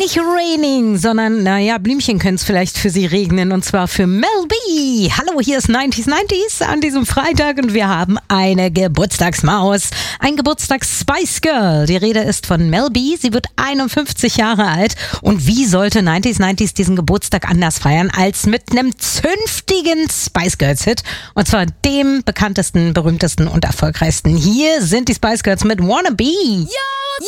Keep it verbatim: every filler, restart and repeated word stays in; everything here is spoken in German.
nicht raining, sondern, naja, Blümchen können es vielleicht für sie regnen, und zwar für Mel B. Hallo, hier ist neunzig neunzig an diesem Freitag und wir haben eine Geburtstagsmaus, ein Geburtstags-Spice Girl. Die Rede ist von Mel B. Sie wird einundfünfzig Jahre alt, und wie sollte neunzig neunzig diesen Geburtstag anders feiern als mit einem zünftigen Spice Girls Hit, und zwar dem bekanntesten, berühmtesten und erfolgreichsten. Hier sind die Spice Girls mit Wanna Be. Ja!